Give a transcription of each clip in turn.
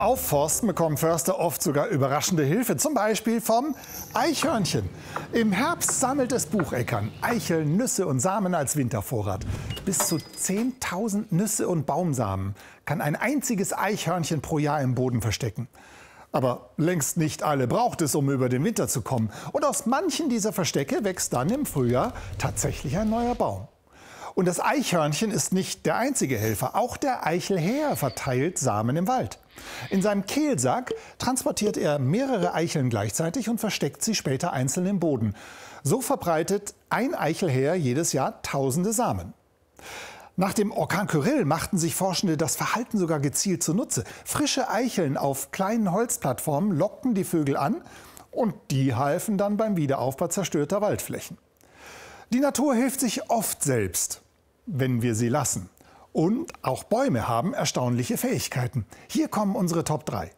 Aufforsten bekommen Förster oft sogar überraschende Hilfe, zum Beispiel vom Eichhörnchen. Im Herbst sammelt es Bucheckern Eicheln, Nüsse und Samen als Wintervorrat. Bis zu 10.000 Nüsse und Baumsamen kann ein einziges Eichhörnchen pro Jahr im Boden verstecken. Aber längst nicht alle braucht es, um über den Winter zu kommen. Und aus manchen dieser Verstecke wächst dann im Frühjahr tatsächlich ein neuer Baum. Und das Eichhörnchen ist nicht der einzige Helfer. Auch der Eichelhäher verteilt Samen im Wald. In seinem Kehlsack transportiert er mehrere Eicheln gleichzeitig und versteckt sie später einzeln im Boden. So verbreitet ein Eichelhäher jedes Jahr tausende Samen. Nach dem Orkan Kyrill machten sich Forschende das Verhalten sogar gezielt zunutze. Frische Eicheln auf kleinen Holzplattformen lockten die Vögel an und die halfen dann beim Wiederaufbau zerstörter Waldflächen. Die Natur hilft sich oft selbst, wenn wir sie lassen. Und auch Bäume haben erstaunliche Fähigkeiten. Hier kommen unsere Top 3.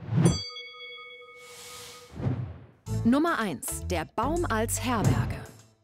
Nummer 1. Der Baum als Herberge.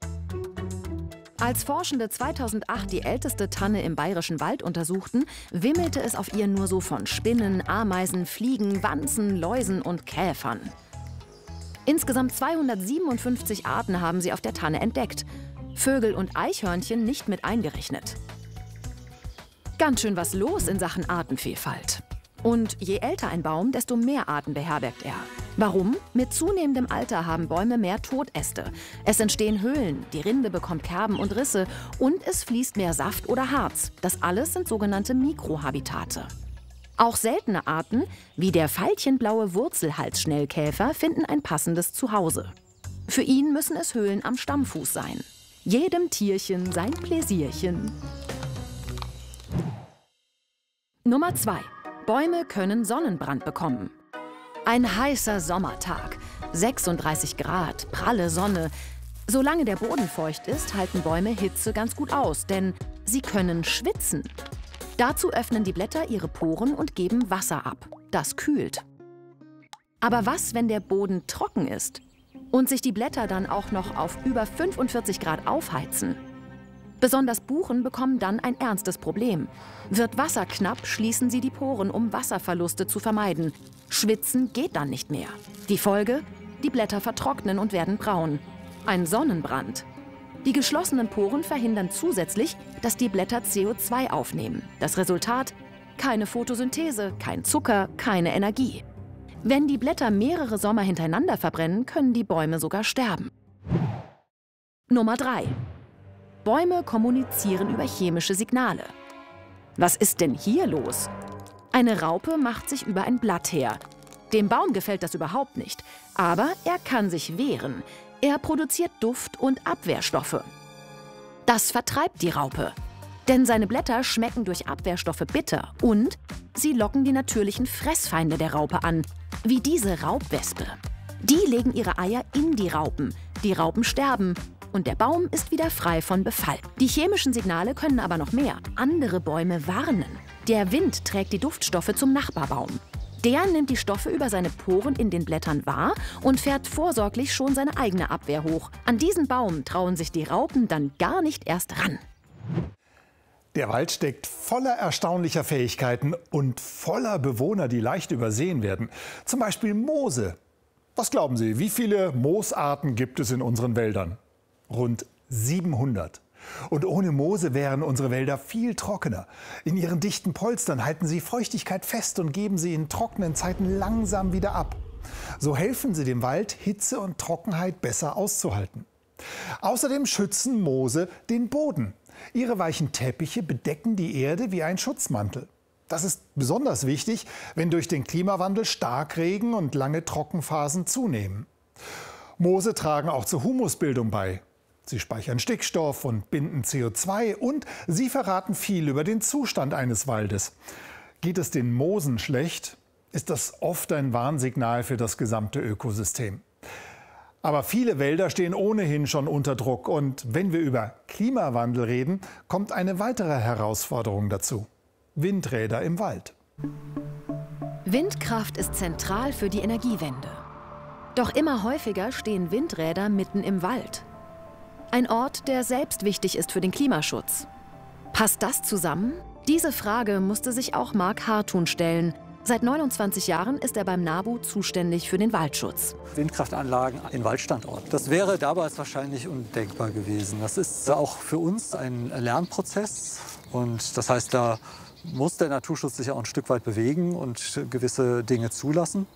Als Forschende 2008 die älteste Tanne im Bayerischen Wald untersuchten, wimmelte es auf ihr nur so von Spinnen, Ameisen, Fliegen, Wanzen, Läusen und Käfern. Insgesamt 257 Arten haben sie auf der Tanne entdeckt. Vögel und Eichhörnchen nicht mit eingerechnet. Ganz schön was los in Sachen Artenvielfalt. Und je älter ein Baum, desto mehr Arten beherbergt er. Warum? Mit zunehmendem Alter haben Bäume mehr Totäste. Es entstehen Höhlen, die Rinde bekommt Kerben und Risse und es fließt mehr Saft oder Harz. Das alles sind sogenannte Mikrohabitate. Auch seltene Arten, wie der veilchenblaue Wurzelhalsschnellkäfer, finden ein passendes Zuhause. Für ihn müssen es Höhlen am Stammfuß sein. Jedem Tierchen sein Pläsierchen. Nummer 2. Bäume können Sonnenbrand bekommen. Ein heißer Sommertag, 36 Grad, pralle Sonne. Solange der Boden feucht ist, halten Bäume Hitze ganz gut aus, denn sie können schwitzen. Dazu öffnen die Blätter ihre Poren und geben Wasser ab. Das kühlt. Aber was, wenn der Boden trocken ist und sich die Blätter dann auch noch auf über 45 Grad aufheizen? Besonders Buchen bekommen dann ein ernstes Problem. Wird Wasser knapp, schließen sie die Poren, um Wasserverluste zu vermeiden. Schwitzen geht dann nicht mehr. Die Folge? Die Blätter vertrocknen und werden braun. Ein Sonnenbrand. Die geschlossenen Poren verhindern zusätzlich, dass die Blätter CO2 aufnehmen. Das Resultat? Keine Photosynthese, kein Zucker, keine Energie. Wenn die Blätter mehrere Sommer hintereinander verbrennen, können die Bäume sogar sterben. Nummer 3. Bäume kommunizieren über chemische Signale. Was ist denn hier los? Eine Raupe macht sich über ein Blatt her. Dem Baum gefällt das überhaupt nicht, aber er kann sich wehren. Er produziert Duft- und Abwehrstoffe. Das vertreibt die Raupe, denn seine Blätter schmecken durch Abwehrstoffe bitter und sie locken die natürlichen Fressfeinde der Raupe an, wie diese Raubwespe. Die legen ihre Eier in die Raupen sterben und der Baum ist wieder frei von Befall. Die chemischen Signale können aber noch mehr. Andere Bäume warnen. Der Wind trägt die Duftstoffe zum Nachbarbaum. Der nimmt die Stoffe über seine Poren in den Blättern wahr und fährt vorsorglich schon seine eigene Abwehr hoch. An diesen Baum trauen sich die Raupen dann gar nicht erst ran. Der Wald steckt voller erstaunlicher Fähigkeiten und voller Bewohner, die leicht übersehen werden. Zum Beispiel Moose. Was glauben Sie, wie viele Moosarten gibt es in unseren Wäldern? Rund 700. Und ohne Moose wären unsere Wälder viel trockener. In ihren dichten Polstern halten sie Feuchtigkeit fest und geben sie in trockenen Zeiten langsam wieder ab. So helfen sie dem Wald, Hitze und Trockenheit besser auszuhalten. Außerdem schützen Moose den Boden. Ihre weichen Teppiche bedecken die Erde wie ein Schutzmantel. Das ist besonders wichtig, wenn durch den Klimawandel Starkregen und lange Trockenphasen zunehmen. Moose tragen auch zur Humusbildung bei. Sie speichern Stickstoff und binden CO2 und sie verraten viel über den Zustand eines Waldes. Geht es den Moosen schlecht, ist das oft ein Warnsignal für das gesamte Ökosystem. Aber viele Wälder stehen ohnehin schon unter Druck und wenn wir über Klimawandel reden, kommt eine weitere Herausforderung dazu: Windräder im Wald. Windkraft ist zentral für die Energiewende. Doch immer häufiger stehen Windräder mitten im Wald. Ein Ort, der selbst wichtig ist für den Klimaschutz. Passt das zusammen? Diese Frage musste sich auch Mark Hartun stellen. Seit 29 Jahren ist er beim NABU zuständig für den Waldschutz. Windkraftanlagen in Waldstandorten. Das wäre damals wahrscheinlich undenkbar gewesen. Das ist auch für uns ein Lernprozess. Und das heißt, da muss der Naturschutz sich auch ein Stück weit bewegen und gewisse Dinge zulassen.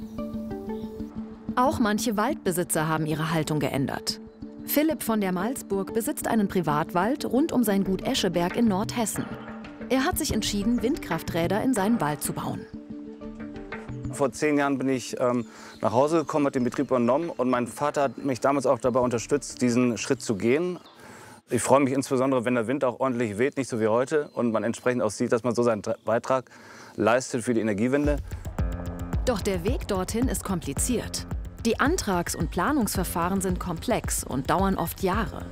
Auch manche Waldbesitzer haben ihre Haltung geändert. Philipp von der Malsburg besitzt einen Privatwald rund um sein Gut Escheberg in Nordhessen. Er hat sich entschieden, Windkrafträder in seinen Wald zu bauen. Vor 10 Jahren bin ich nach Hause gekommen, habe den Betrieb übernommen und mein Vater hat mich damals auch dabei unterstützt, diesen Schritt zu gehen. Ich freue mich insbesondere, wenn der Wind auch ordentlich weht, nicht so wie heute, und man entsprechend auch sieht, dass man so seinen Beitrag leistet für die Energiewende. Doch der Weg dorthin ist kompliziert. Die Antrags- und Planungsverfahren sind komplex und dauern oft Jahre.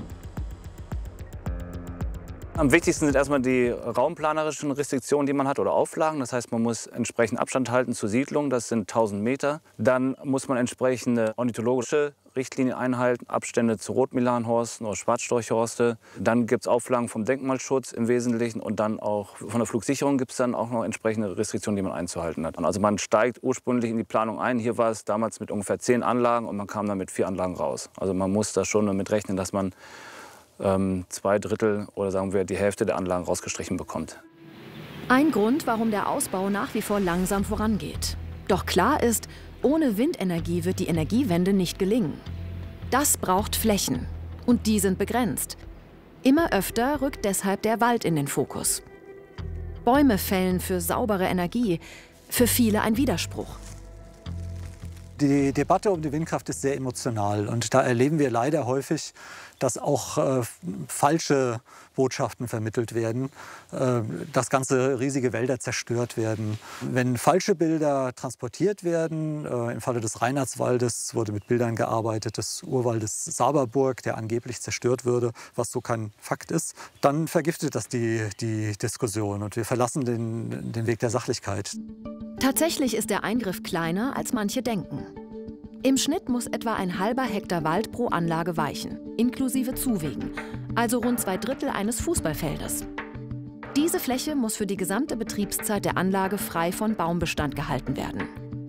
Am wichtigsten sind erstmal die raumplanerischen Restriktionen, die man hat, oder Auflagen. Das heißt, man muss entsprechend Abstand halten zur Siedlung, das sind 1000 Meter. Dann muss man entsprechende ornithologische Richtlinien einhalten, Abstände zu Rotmilanhorsten oder Schwarzstorchhorste. Dann gibt es Auflagen vom Denkmalschutz im Wesentlichen, und dann auch von der Flugsicherung gibt es dann auch noch entsprechende Restriktionen, die man einzuhalten hat. Also man steigt ursprünglich in die Planung ein. Hier war es damals mit ungefähr 10 Anlagen und man kam dann mit 4 Anlagen raus. Also man muss da schon damit rechnen, dass man 2/3 oder sagen wir die Hälfte der Anlagen rausgestrichen bekommt. Ein Grund, warum der Ausbau nach wie vor langsam vorangeht. Doch klar ist, ohne Windenergie wird die Energiewende nicht gelingen. Das braucht Flächen. Und die sind begrenzt. Immer öfter rückt deshalb der Wald in den Fokus. Bäume fällen für saubere Energie, für viele ein Widerspruch. Die Debatte um die Windkraft ist sehr emotional. Und da erleben wir leider häufig, dass auch falsche Botschaften vermittelt werden, dass ganze riesige Wälder zerstört werden. Wenn falsche Bilder transportiert werden, im Falle des Reinhardswaldes wurde mit Bildern gearbeitet, des Urwaldes Saberburg, der angeblich zerstört würde, was so kein Fakt ist, dann vergiftet das die Diskussion und wir verlassen den Weg der Sachlichkeit. Tatsächlich ist der Eingriff kleiner, als manche denken. Im Schnitt muss etwa ein halber Hektar Wald pro Anlage weichen, inklusive Zuwegen, also rund 2/3 eines Fußballfeldes. Diese Fläche muss für die gesamte Betriebszeit der Anlage frei von Baumbestand gehalten werden.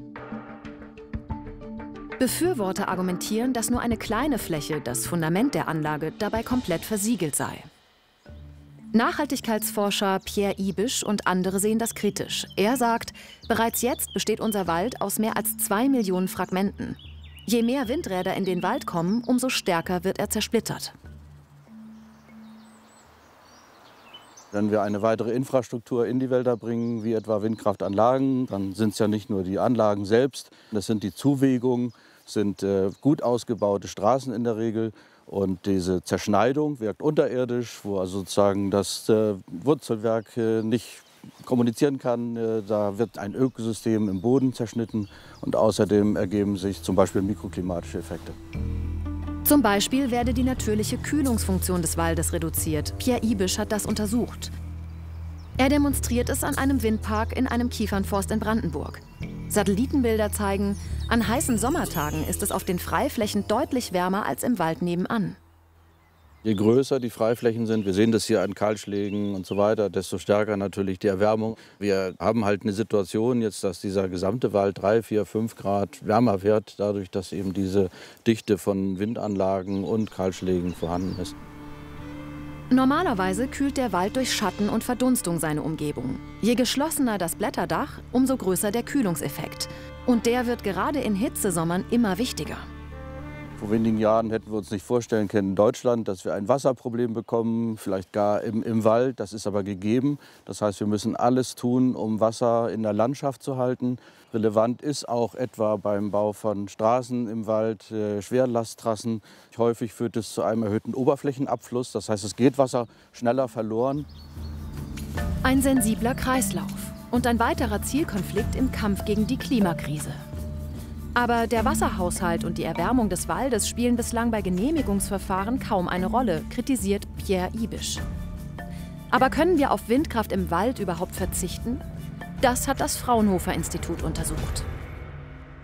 Befürworter argumentieren, dass nur eine kleine Fläche, das Fundament der Anlage, dabei komplett versiegelt sei. Nachhaltigkeitsforscher Pierre Ibisch und andere sehen das kritisch. Er sagt, bereits jetzt besteht unser Wald aus mehr als 2 Millionen Fragmenten. Je mehr Windräder in den Wald kommen, umso stärker wird er zersplittert. Wenn wir eine weitere Infrastruktur in die Wälder bringen, wie etwa Windkraftanlagen, dann sind es ja nicht nur die Anlagen selbst, das sind die Zuwegungen, sind gut ausgebaute Straßen in der Regel. Und diese Zerschneidung wirkt unterirdisch, wo also sozusagen das Wurzelwerk nicht kommunizieren kann. Da wird ein Ökosystem im Boden zerschnitten und außerdem ergeben sich zum Beispiel mikroklimatische Effekte. Zum Beispiel werde die natürliche Kühlungsfunktion des Waldes reduziert. Pierre Ibisch hat das untersucht. Er demonstriert es an einem Windpark in einem Kiefernforst in Brandenburg. Satellitenbilder zeigen, an heißen Sommertagen ist es auf den Freiflächen deutlich wärmer als im Wald nebenan. Je größer die Freiflächen sind, wir sehen das hier an Kahlschlägen und so weiter, desto stärker natürlich die Erwärmung. Wir haben halt eine Situation jetzt, dass dieser gesamte Wald 3, 4, 5 Grad wärmer wird, dadurch, dass eben diese Dichte von Windanlagen und Kahlschlägen vorhanden ist. Normalerweise kühlt der Wald durch Schatten und Verdunstung seine Umgebung. Je geschlossener das Blätterdach, umso größer der Kühlungseffekt. Und der wird gerade in Hitzesommern immer wichtiger. Vor wenigen Jahren hätten wir uns nicht vorstellen können in Deutschland, dass wir ein Wasserproblem bekommen, vielleicht gar im Wald. Das ist aber gegeben. Das heißt, wir müssen alles tun, um Wasser in der Landschaft zu halten. Relevant ist auch etwa beim Bau von Straßen im Wald, Schwerlasttrassen. Häufig führt es zu einem erhöhten Oberflächenabfluss. Das heißt, es geht Wasser schneller verloren. Ein sensibler Kreislauf und ein weiterer Zielkonflikt im Kampf gegen die Klimakrise. Aber der Wasserhaushalt und die Erwärmung des Waldes spielen bislang bei Genehmigungsverfahren kaum eine Rolle, kritisiert Pierre Ibisch. Aber können wir auf Windkraft im Wald überhaupt verzichten? Das hat das Fraunhofer Institut untersucht.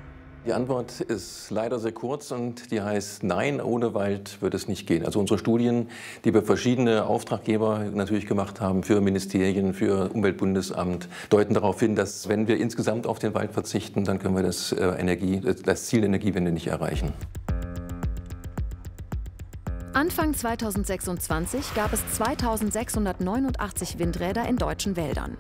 Die Antwort ist leider sehr kurz und die heißt nein, ohne Wald wird es nicht gehen. Also unsere Studien, die wir verschiedene Auftraggeber natürlich gemacht haben, für Ministerien, für Umweltbundesamt, deuten darauf hin, dass wenn wir insgesamt auf den Wald verzichten, dann können wir das Ziel der Energiewende nicht erreichen. Anfang 2026 gab es 2689 Windräder in deutschen Wäldern.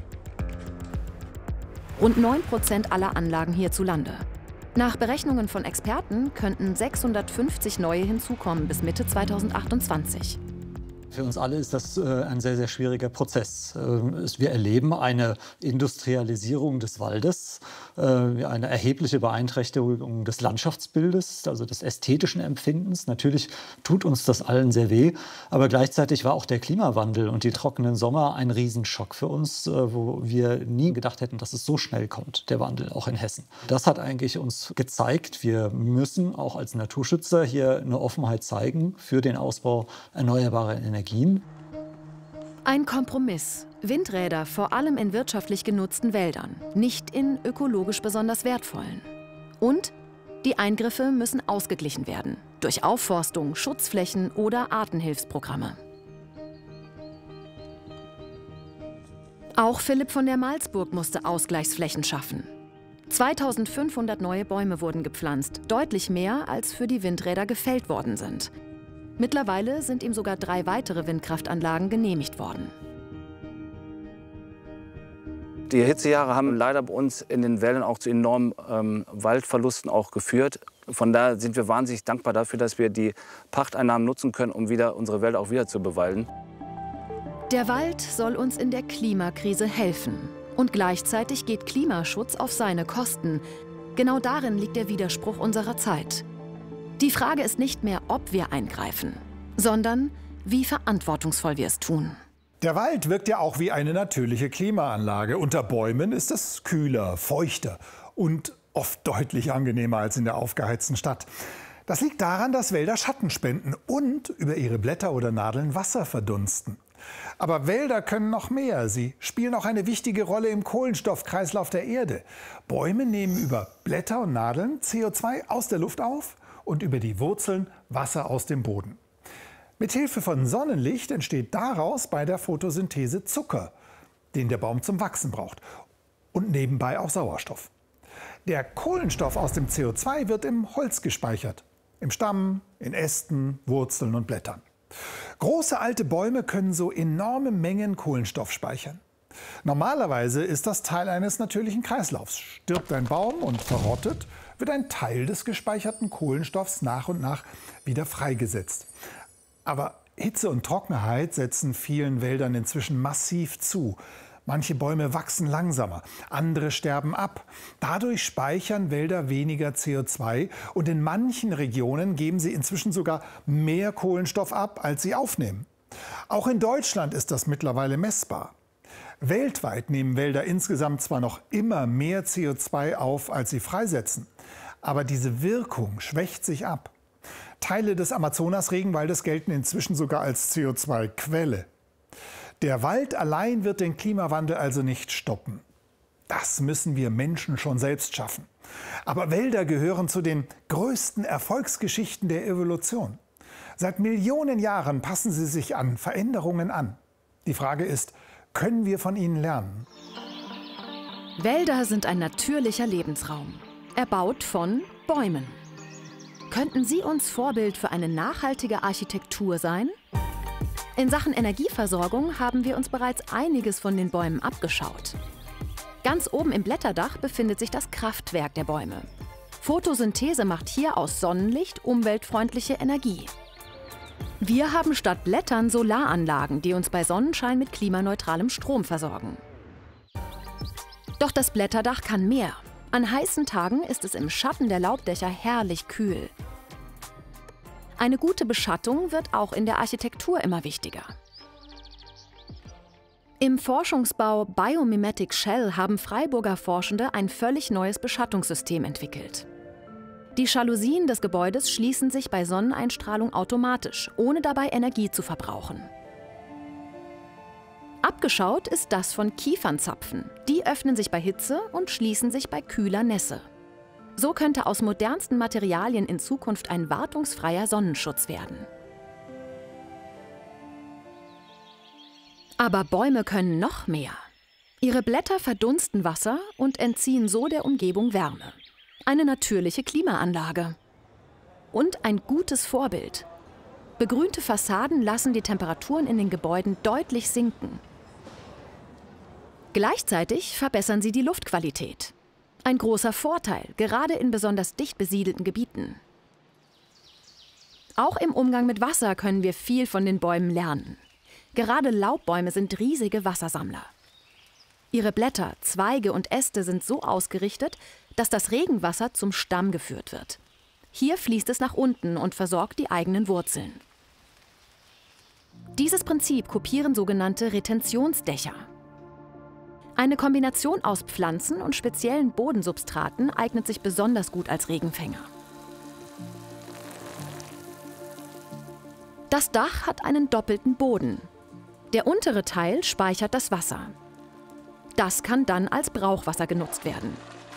Rund 9% aller Anlagen hierzulande. Nach Berechnungen von Experten könnten 650 neue hinzukommen bis Mitte 2028. Für uns alle ist das ein sehr, sehr schwieriger Prozess. Wir erleben eine Industrialisierung des Waldes, eine erhebliche Beeinträchtigung des Landschaftsbildes, also des ästhetischen Empfindens. Natürlich tut uns das allen sehr weh, aber gleichzeitig war auch der Klimawandel und die trockenen Sommer ein Riesenschock für uns, wo wir nie gedacht hätten, dass es so schnell kommt, der Wandel, auch in Hessen. Das hat eigentlich uns gezeigt, wir müssen auch als Naturschützer hier eine Offenheit zeigen für den Ausbau erneuerbarer Energien. Ein Kompromiss. Windräder vor allem in wirtschaftlich genutzten Wäldern, nicht in ökologisch besonders wertvollen. Und die Eingriffe müssen ausgeglichen werden. Durch Aufforstung, Schutzflächen oder Artenhilfsprogramme. Auch Philipp von der Malsburg musste Ausgleichsflächen schaffen. 2500 neue Bäume wurden gepflanzt, deutlich mehr als für die Windräder gefällt worden sind. Mittlerweile sind ihm sogar 3 weitere Windkraftanlagen genehmigt worden. Die Hitzejahre haben leider bei uns in den Wäldern auch zu enormen Waldverlusten auch geführt. Von daher sind wir wahnsinnig dankbar dafür, dass wir die Pachteinnahmen nutzen können, um unsere Wälder auch wieder zu bewalden. Der Wald soll uns in der Klimakrise helfen. Und gleichzeitig geht Klimaschutz auf seine Kosten. Genau darin liegt der Widerspruch unserer Zeit. Die Frage ist nicht mehr, ob wir eingreifen, sondern wie verantwortungsvoll wir es tun. Der Wald wirkt ja auch wie eine natürliche Klimaanlage. Unter Bäumen ist es kühler, feuchter und oft deutlich angenehmer als in der aufgeheizten Stadt. Das liegt daran, dass Wälder Schatten spenden und über ihre Blätter oder Nadeln Wasser verdunsten. Aber Wälder können noch mehr. Sie spielen auch eine wichtige Rolle im Kohlenstoffkreislauf der Erde. Bäume nehmen über Blätter und Nadeln CO2 aus der Luft auf und über die Wurzeln Wasser aus dem Boden. Mit Hilfe von Sonnenlicht entsteht daraus bei der Photosynthese Zucker, den der Baum zum Wachsen braucht. Und nebenbei auch Sauerstoff. Der Kohlenstoff aus dem CO2 wird im Holz gespeichert. Im Stamm, in Ästen, Wurzeln und Blättern. Große alte Bäume können so enorme Mengen Kohlenstoff speichern. Normalerweise ist das Teil eines natürlichen Kreislaufs. Stirbt ein Baum und verrottet, wird ein Teil des gespeicherten Kohlenstoffs nach und nach wieder freigesetzt. Aber Hitze und Trockenheit setzen vielen Wäldern inzwischen massiv zu. Manche Bäume wachsen langsamer, andere sterben ab. Dadurch speichern Wälder weniger CO2 und in manchen Regionen geben sie inzwischen sogar mehr Kohlenstoff ab, als sie aufnehmen. Auch in Deutschland ist das mittlerweile messbar. Weltweit nehmen Wälder insgesamt zwar noch immer mehr CO2 auf, als sie freisetzen, aber diese Wirkung schwächt sich ab. Teile des Amazonas-Regenwaldes gelten inzwischen sogar als CO2-Quelle. Der Wald allein wird den Klimawandel also nicht stoppen. Das müssen wir Menschen schon selbst schaffen. Aber Wälder gehören zu den größten Erfolgsgeschichten der Evolution. Seit Millionen Jahren passen sie sich an Veränderungen an. Die Frage ist, können wir von ihnen lernen? Wälder sind ein natürlicher Lebensraum, erbaut von Bäumen. Könnten sie uns Vorbild für eine nachhaltige Architektur sein? In Sachen Energieversorgung haben wir uns bereits einiges von den Bäumen abgeschaut. Ganz oben im Blätterdach befindet sich das Kraftwerk der Bäume. Photosynthese macht hier aus Sonnenlicht umweltfreundliche Energie. Wir haben statt Blättern Solaranlagen, die uns bei Sonnenschein mit klimaneutralem Strom versorgen. Doch das Blätterdach kann mehr. An heißen Tagen ist es im Schatten der Laubdächer herrlich kühl. Eine gute Beschattung wird auch in der Architektur immer wichtiger. Im Forschungsbau Biomimetic Shell haben Freiburger Forschende ein völlig neues Beschattungssystem entwickelt. Die Jalousien des Gebäudes schließen sich bei Sonneneinstrahlung automatisch, ohne dabei Energie zu verbrauchen. Abgeschaut ist das von Kiefernzapfen. Die öffnen sich bei Hitze und schließen sich bei kühler Nässe. So könnte aus modernsten Materialien in Zukunft ein wartungsfreier Sonnenschutz werden. Aber Bäume können noch mehr. Ihre Blätter verdunsten Wasser und entziehen so der Umgebung Wärme. Eine natürliche Klimaanlage. Und ein gutes Vorbild. Begrünte Fassaden lassen die Temperaturen in den Gebäuden deutlich sinken. Gleichzeitig verbessern sie die Luftqualität. Ein großer Vorteil, gerade in besonders dicht besiedelten Gebieten. Auch im Umgang mit Wasser können wir viel von den Bäumen lernen. Gerade Laubbäume sind riesige Wassersammler. Ihre Blätter, Zweige und Äste sind so ausgerichtet, dass das Regenwasser zum Stamm geführt wird. Hier fließt es nach unten und versorgt die eigenen Wurzeln. Dieses Prinzip kopieren sogenannte Retentionsdächer. Eine Kombination aus Pflanzen und speziellen Bodensubstraten eignet sich besonders gut als Regenfänger. Das Dach hat einen doppelten Boden. Der untere Teil speichert das Wasser. Das kann dann als Brauchwasser genutzt werden.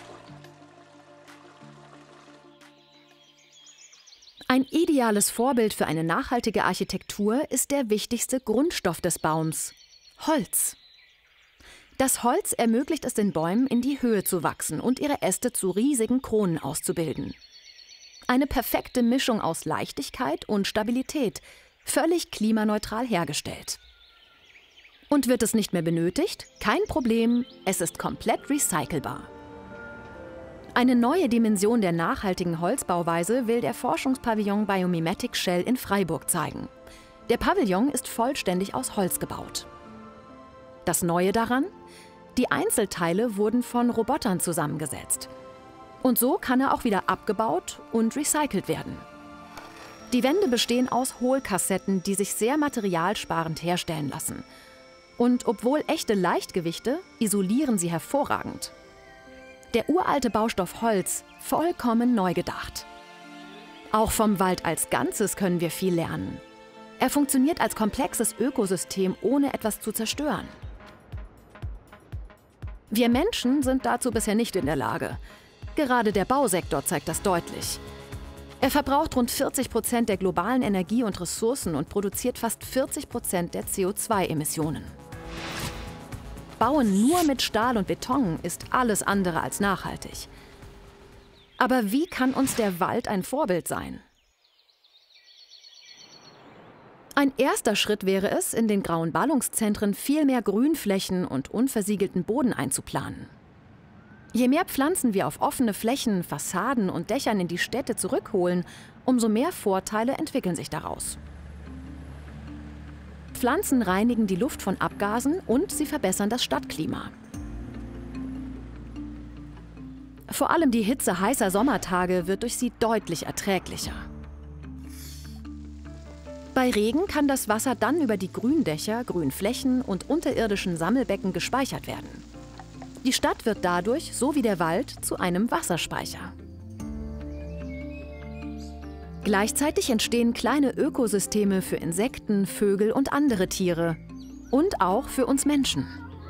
Ein ideales Vorbild für eine nachhaltige Architektur ist der wichtigste Grundstoff des Baums: Holz. Das Holz ermöglicht es den Bäumen, in die Höhe zu wachsen und ihre Äste zu riesigen Kronen auszubilden. Eine perfekte Mischung aus Leichtigkeit und Stabilität, völlig klimaneutral hergestellt. Und wird es nicht mehr benötigt? Kein Problem, es ist komplett recycelbar. Eine neue Dimension der nachhaltigen Holzbauweise will der Forschungspavillon Biomimetic Shell in Freiburg zeigen. Der Pavillon ist vollständig aus Holz gebaut. Das Neue daran? Die Einzelteile wurden von Robotern zusammengesetzt. Und so kann er auch wieder abgebaut und recycelt werden. Die Wände bestehen aus Hohlkassetten, die sich sehr materialsparend herstellen lassen. Und obwohl echte Leichtgewichte, isolieren sie hervorragend. Der uralte Baustoff Holz, vollkommen neu gedacht. Auch vom Wald als Ganzes können wir viel lernen. Er funktioniert als komplexes Ökosystem, ohne etwas zu zerstören. Wir Menschen sind dazu bisher nicht in der Lage. Gerade der Bausektor zeigt das deutlich. Er verbraucht rund 40% der globalen Energie und Ressourcen und produziert fast 40% der CO2-Emissionen. Bauen nur mit Stahl und Beton ist alles andere als nachhaltig. Aber wie kann uns der Wald ein Vorbild sein? Ein erster Schritt wäre es, in den grauen Ballungszentren viel mehr Grünflächen und unversiegelten Boden einzuplanen. Je mehr Pflanzen wir auf offene Flächen, Fassaden und Dächern in die Städte zurückholen, umso mehr Vorteile entwickeln sich daraus. Pflanzen reinigen die Luft von Abgasen und sie verbessern das Stadtklima. Vor allem die Hitze heißer Sommertage wird durch sie deutlich erträglicher. Bei Regen kann das Wasser dann über die Gründächer, Grünflächen und unterirdischen Sammelbecken gespeichert werden. Die Stadt wird dadurch, so wie der Wald, zu einem Wasserspeicher. Gleichzeitig entstehen kleine Ökosysteme für Insekten, Vögel und andere Tiere. Und auch für uns Menschen.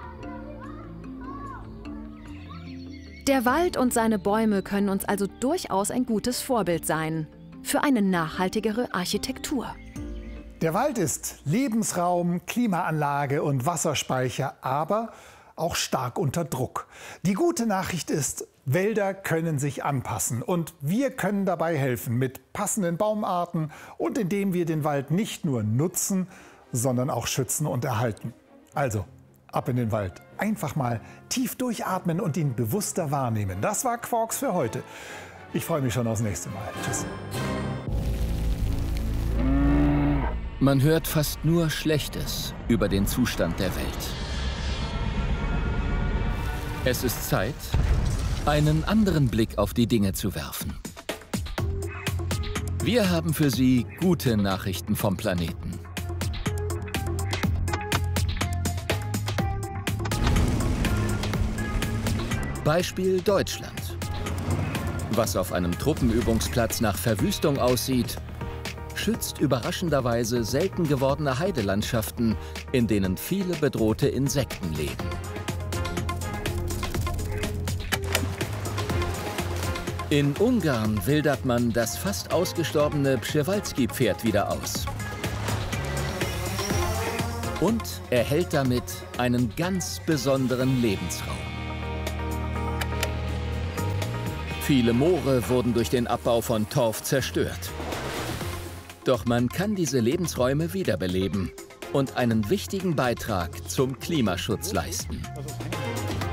Der Wald und seine Bäume können uns also durchaus ein gutes Vorbild sein für eine nachhaltigere Architektur. Der Wald ist Lebensraum, Klimaanlage und Wasserspeicher, aber auch stark unter Druck. Die gute Nachricht ist, Wälder können sich anpassen und wir können dabei helfen mit passenden Baumarten und indem wir den Wald nicht nur nutzen, sondern auch schützen und erhalten. Also, ab in den Wald. Einfach mal tief durchatmen und ihn bewusster wahrnehmen. Das war Quarks für heute. Ich freue mich schon aufs nächste Mal. Tschüss. Man hört fast nur Schlechtes über den Zustand der Welt. Es ist Zeit, einen anderen Blick auf die Dinge zu werfen. Wir haben für Sie gute Nachrichten vom Planeten. Beispiel Deutschland. Was auf einem Truppenübungsplatz nach Verwüstung aussieht, schützt überraschenderweise selten gewordene Heidelandschaften, in denen viele bedrohte Insekten leben. In Ungarn wildert man das fast ausgestorbene Przewalski-Pferd wieder aus. Und erhält damit einen ganz besonderen Lebensraum. Viele Moore wurden durch den Abbau von Torf zerstört. Doch man kann diese Lebensräume wiederbeleben und einen wichtigen Beitrag zum Klimaschutz leisten.